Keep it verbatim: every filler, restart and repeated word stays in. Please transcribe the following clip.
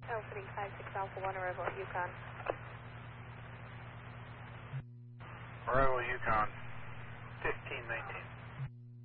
L three five six Alpha one, arrival at Yukon. Arrival Yukon, fifteen nineteen.